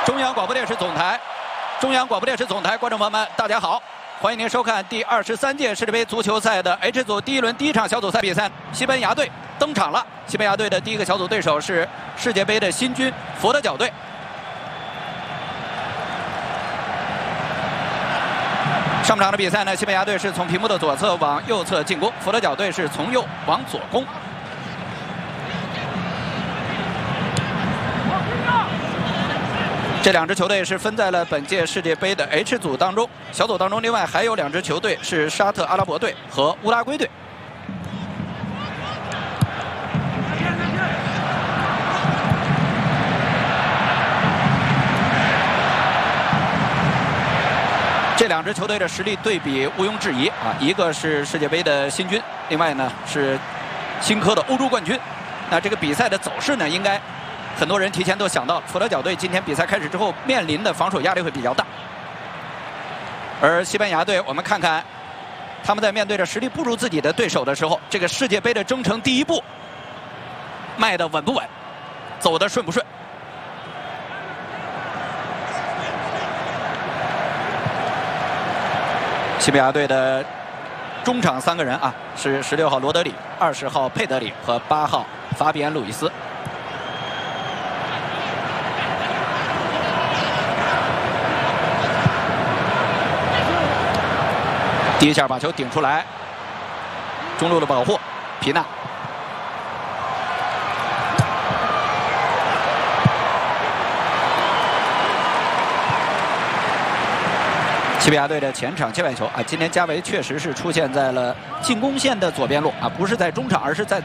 中央广播电视总台，观众朋友们，大家好，欢迎您收看第23届世界杯足球赛的 H 组第一轮第一场小组赛比赛，西班牙队登场了。西班牙队的第一个小组对手是世界杯的新军佛得角队。上半场的比赛呢，西班牙队是从屏幕的左侧往右侧进攻，佛得角队是从右往左攻。 这两支球队是分在了本届世界杯的 H 组当中，小组当中，另外还有两支球队是沙特阿拉伯队和乌拉圭队。这两支球队的实力对比毋庸置疑啊，一个是世界杯的新军，另外呢是新科的欧洲冠军。那这个比赛的走势呢，应该 很多人提前都想到，佛得角队今天比赛开始之后面临的防守压力会比较大，而西班牙队，我们看看他们在面对着实力不如自己的对手的时候，这个世界杯的征程第一步迈得稳不稳，走得顺不顺？西班牙队的中场3个人啊，是16号罗德里、20号佩德里和8号法比安·路易斯。 第一下把球顶出来，中路的保护，皮纳。西班牙队的前场界外球啊，今天加维确实是出现在了进攻线的左边路啊，不是在中场，而是在